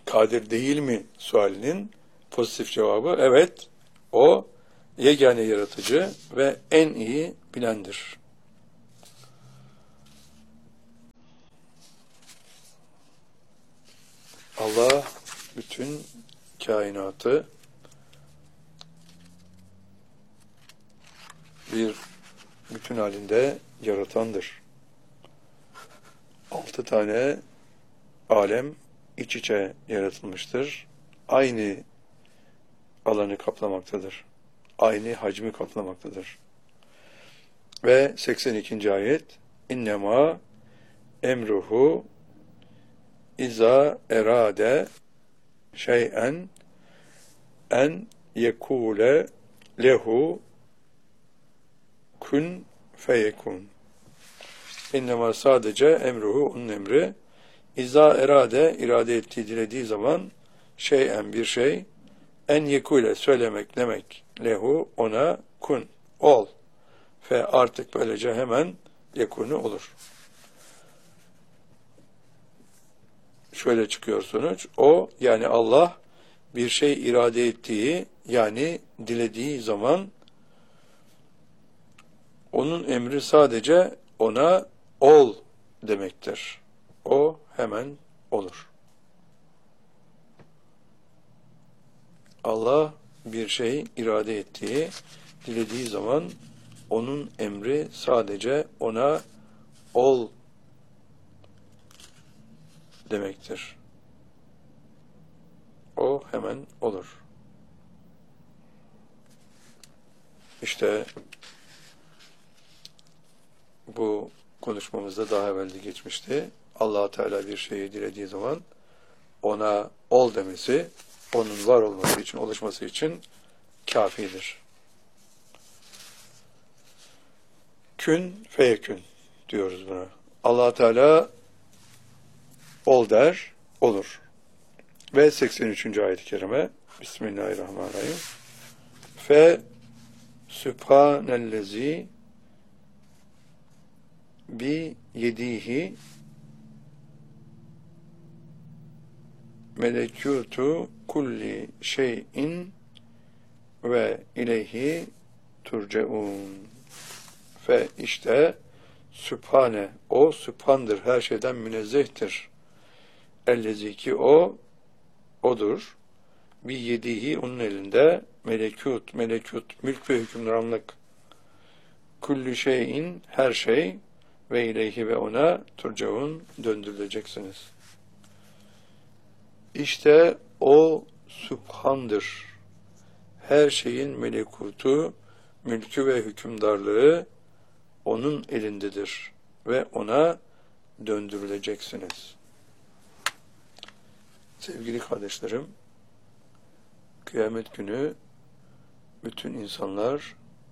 kadir değil mi sualinin pozitif cevabı evet, o yegane yaratıcı ve en iyi bilendir. Allah bütün kainatı bir bütün halinde yaratandır. 6 tane alem iç içe yaratılmıştır. Aynı alanı kaplamaktadır. Aynı hacmi kaplamaktadır. Ve 82. ayet İnnemâ emruhu İza erade şey'en en yekule lehu kun feyekun. İnnemâ sadece emruhu, onun emri, İza erade, irade ettiği, dilediği zaman, şey'en bir şey, en yekule söylemek demek, lehu ona, kun ol. Fe artık böylece hemen yekunu olur. Şöyle çıkıyor sonuç, o yani Allah bir şey irade ettiği yani dilediği zaman onun emri sadece ona ol demektir. O hemen olur. Allah bir şey irade ettiği, dilediği zaman onun emri sadece ona ol demektir. O hemen olur. İşte bu konuşmamızda daha evvel de geçmişti. Allah Teala bir şeyi dilediği zaman ona ol demesi, onun var olması için, oluşması için kafidir. Kün feyekün diyoruz buna. Allah Teala ol der, olur. Ve 83. ayet-i kerime Bismillahirrahmanirrahim. Fe Sübhanellezi bi yedihi melekutu kulli şeyin ve ileyhi turcaun. Ve işte Sübhane, o Sübhandır, her şeyden münezzehtir. Ellezi ki o, odur. Bir yedihi, onun elinde, melekut, mülk ve hükümranlık. Kulli şeyin, her şey, ve ileyhi ve ona turcaun, döndürüleceksiniz. İşte o Sübhan'dır. Her şeyin melekutu, mülkü ve hükümdarlığı onun elindedir ve ona döndürüleceksiniz. Sevgili kardeşlerim, kıyamet günü bütün insanlar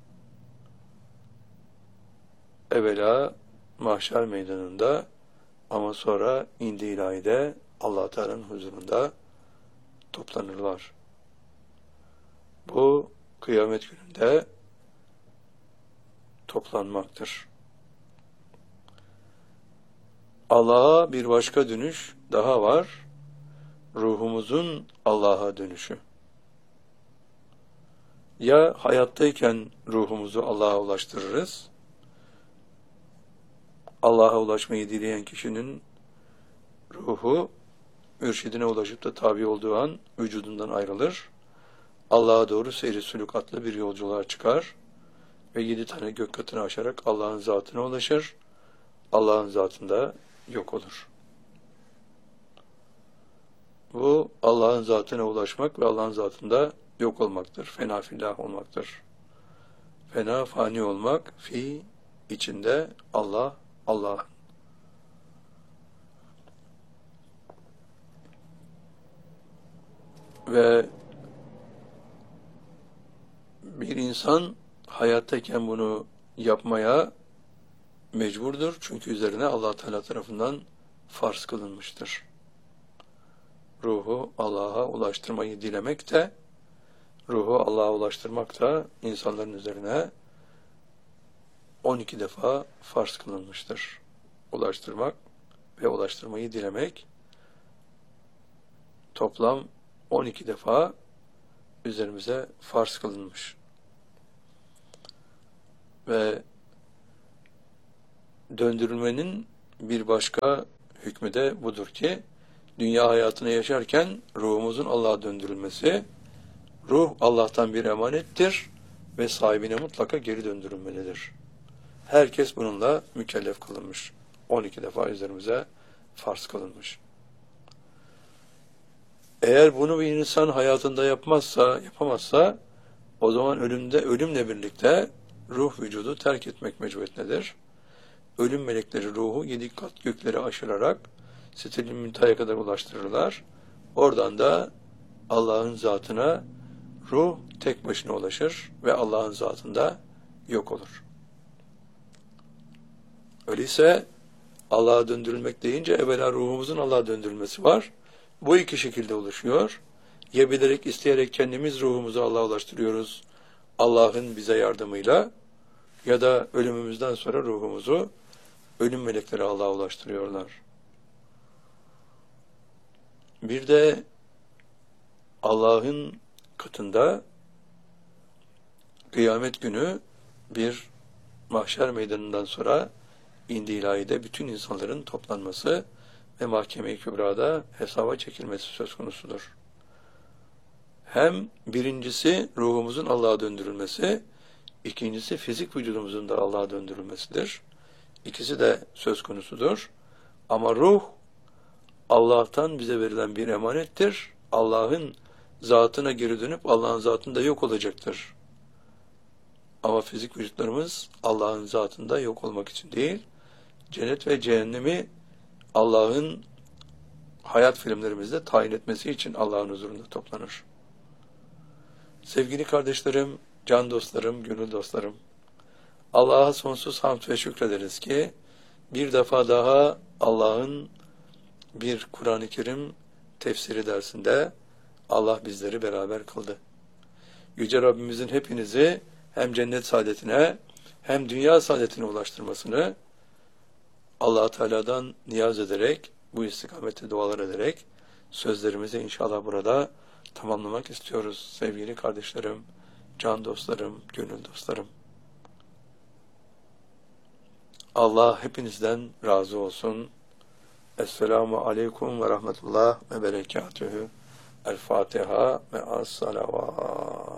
evvela mahşer meydanında ama sonra indi ilahide Allah Teala'nın huzurunda toplanırlar. Bu kıyamet gününde toplanmaktır. Allah'a bir başka dönüş daha var. Ruhumuzun Allah'a dönüşü. Ya hayattayken ruhumuzu Allah'a ulaştırırız. Allah'a ulaşmayı dileyen kişinin ruhu mürşidine ulaşıp da tabi olduğu an vücudundan ayrılır. Allah'a doğru seyri sülükatlı bir yolculuğa çıkar ve 7 tane gök katını aşarak Allah'ın zatına ulaşır. Allah'ın zatında yok olur. Bu Allah'ın zatına ulaşmak ve Allah'ın zatında yok olmaktır. Fena fillah olmaktır. Fena fani olmak, fi içinde Allah, Allah. Ve bir insan hayattayken bunu yapmaya mecburdur. Çünkü üzerine Allah Teala tarafından farz kılınmıştır. Ruhu Allah'a ulaştırmayı dilemek de, ruhu Allah'a ulaştırmak da insanların üzerine 12 defa farz kılınmıştır. Ulaştırmak ve ulaştırmayı dilemek toplam 12 defa üzerimize farz kılınmış. Ve döndürülmenin bir başka hükmü de budur ki, dünya hayatını yaşarken ruhumuzun Allah'a döndürülmesi, ruh Allah'tan bir emanettir ve sahibine mutlaka geri döndürülmelidir. Herkes bununla mükellef kılınmış. 12 defa üzerimize farz kılınmış. Eğer bunu bir insan hayatında yapamazsa, o zaman ölümle birlikte ruh vücudu terk etmek mecburiyetindedir. Ölüm melekleri ruhu 7 kat gökleri aşırarak sidratil münteha'ya kadar ulaştırırlar. Oradan da Allah'ın zatına ruh tek başına ulaşır ve Allah'ın zatında yok olur. Öyleyse Allah'a döndürülmek deyince evvela ruhumuzun Allah'a döndürülmesi var. Bu iki şekilde oluşuyor. Ya bilerek, isteyerek kendimiz ruhumuzu Allah'a ulaştırıyoruz Allah'ın bize yardımıyla, ya da ölümümüzden sonra ruhumuzu ölüm melekleri Allah'a ulaştırıyorlar. Bir de Allah'ın katında kıyamet günü bir mahşer meydanından sonra indi ilahide bütün insanların toplanması ve mahkeme-i kübrada hesaba çekilmesi söz konusudur. Hem birincisi ruhumuzun Allah'a döndürülmesi, ikincisi fizik vücudumuzun da Allah'a döndürülmesidir. İkisi de söz konusudur. Ama ruh Allah'tan bize verilen bir emanettir. Allah'ın zatına geri dönüp Allah'ın zatında yok olacaktır. Ama fizik vücutlarımız Allah'ın zatında yok olmak için değil, cennet ve cehennemi Allah'ın hayat filmlerimizde tayin etmesi için Allah'ın huzurunda toplanır. Sevgili kardeşlerim, can dostlarım, gönül dostlarım, Allah'a sonsuz hamd ve şükrederiz ki bir defa daha Allah'ın bir Kur'an-ı Kerim tefsiri dersinde Allah bizleri beraber kıldı. Yüce Rabbimizin hepinizi hem cennet saadetine hem dünya saadetine ulaştırmasını Allah Teala'dan niyaz ederek, bu istikamette dualar ederek sözlerimizi inşallah burada tamamlamak istiyoruz sevgili kardeşlerim, can dostlarım, gönül dostlarım. Allah hepinizden razı olsun. Esselamu aleyküm ve rahmetullah ve berekatühü. El Fatiha ve as-salavat.